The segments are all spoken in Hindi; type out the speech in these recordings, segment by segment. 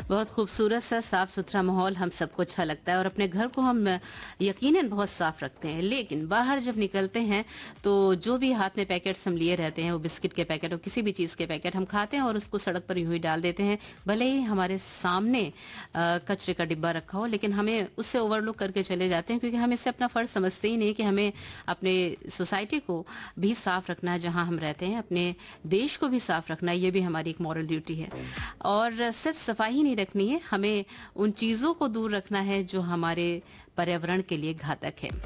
बहुत खूबसूरत सा साफ सुथरा माहौल हम सबको अच्छा लगता है और अपने घर को हम यकीनन बहुत साफ रखते हैं, लेकिन बाहर जब निकलते हैं तो जो भी हाथ में पैकेट्स हम लिए रहते हैं, वो बिस्किट के पैकेट हो किसी भी चीज़ के पैकेट हम खाते हैं और उसको सड़क पर यूं ही डाल देते हैं। भले ही हमारे सामने कचरे का डिब्बा रखा हो, लेकिन हमें उससे ओवरलुक करके चले जाते हैं क्योंकि हम इससे अपना फर्ज समझते ही नहीं कि हमें अपने सोसाइटी को भी साफ रखना है, जहां हम रहते हैं अपने देश को भी साफ रखना है। ये भी हमारी एक मॉरल ड्यूटी है। और सिर्फ सफाई ही नहीं रखनी है, हमें उन चीज़ों को दूर रखना है जो हमारे पर्यावरण के लिए घातक है।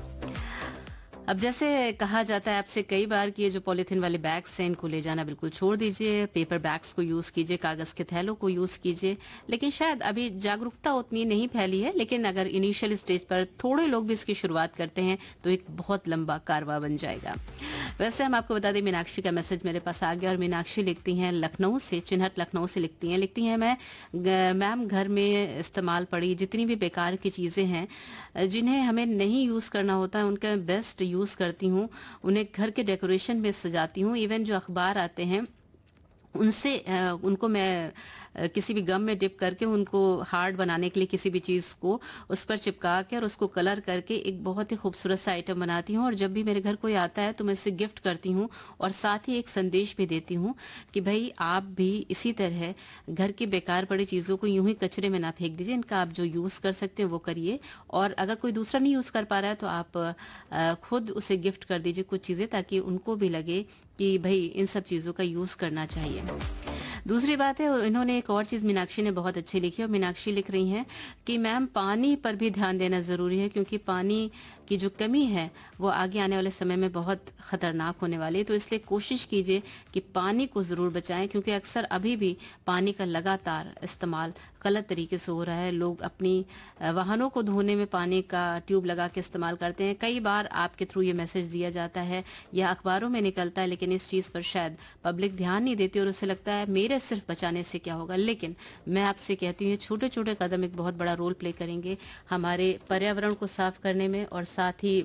अब जैसे कहा जाता है आपसे कई बार कि ये जो पॉलीथीन वाले बैग्स हैं इनको ले जाना बिल्कुल छोड़ दीजिए, पेपर बैग्स को यूज कीजिए, कागज के थैलों को यूज कीजिए। लेकिन शायद अभी जागरूकता उतनी नहीं फैली है, लेकिन अगर इनिशियल स्टेज पर थोड़े लोग भी इसकी शुरुआत करते हैं तो एक बहुत लंबा कारवां बन जाएगा। वैसे हम आपको बता दें, मीनाक्षी का मैसेज मेरे पास आ गया और मीनाक्षी लिखती हैं लखनऊ से, चिन्हट लखनऊ से लिखती हैं मैम घर में इस्तेमाल पड़ी जितनी भी बेकार की चीज़ें हैं जिन्हें हमें नहीं यूज़ करना होता, उनका बेस्ट यूज़ करती हूँ, उन्हें घर के डेकोरेशन में सजाती हूँ। इवन जो अखबार आते हैं उनसे उनको मैं किसी भी गम में डिप करके उनको हार्ड बनाने के लिए किसी भी चीज़ को उस पर चिपका के और उसको कलर करके एक बहुत ही खूबसूरत सा आइटम बनाती हूँ। और जब भी मेरे घर कोई आता है तो मैं इसे गिफ्ट करती हूँ और साथ ही एक संदेश भी देती हूँ कि भाई आप भी इसी तरह घर की बेकार पड़ी चीज़ों को यूं ही कचरे में ना फेंक दीजिए, इनका आप जो यूज़ कर सकते हैं वो करिए। और अगर कोई दूसरा नहीं यूज़ कर पा रहा है तो आप खुद उसे गिफ्ट कर दीजिए कुछ चीज़ें, ताकि उनको भी लगे कि भाई इन सब चीज़ों का यूज़ करना चाहिए। दूसरी बात है, इन्होंने एक और चीज़ मीनाक्षी ने बहुत अच्छी लिखी है और मीनाक्षी लिख रही हैं कि मैम पानी पर भी ध्यान देना ज़रूरी है क्योंकि पानी की जो कमी है वो आगे आने वाले समय में बहुत ख़तरनाक होने वाली है। तो इसलिए कोशिश कीजिए कि पानी को ज़रूर बचाएं क्योंकि अक्सर अभी भी पानी का लगातार इस्तेमाल गलत तरीके से हो रहा है। लोग अपनी वाहनों को धोने में पानी का ट्यूब लगा के इस्तेमाल करते हैं। कई बार आपके थ्रू ये मैसेज दिया जाता है या अखबारों में निकलता है, लेकिन इस चीज़ पर शायद पब्लिक ध्यान नहीं देती और उसे लगता है मेरे सिर्फ बचाने से क्या होगा। लेकिन मैं आपसे कहती हूँ छोटे छोटे कदम एक बहुत बड़ा रोल प्ले करेंगे हमारे पर्यावरण को साफ करने में, और साथ ही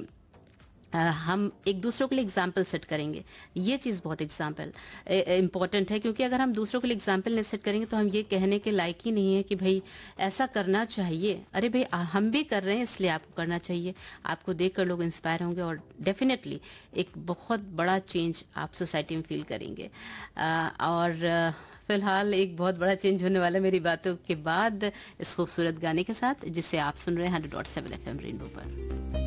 हम एक दूसरों के लिए एग्जाम्पल सेट करेंगे। ये चीज़ बहुत एग्जाम्पल इम्पॉर्टेंट है क्योंकि अगर हम दूसरों के लिए एग्जाम्पल नहीं सेट करेंगे तो हम ये कहने के लायक ही नहीं है कि भाई ऐसा करना चाहिए। अरे भाई हम भी कर रहे हैं इसलिए आपको करना चाहिए। आपको देखकर लोग इंस्पायर होंगे और डेफिनेटली एक बहुत बड़ा चेंज आप सोसाइटी में फील करेंगे। और फिलहाल एक बहुत बड़ा चेंज होने वाला है मेरी बातों के बाद इस खूबसूरत गाने के साथ, जिसे आप सुन रहे हैं 100.7 FM रेनबो पर।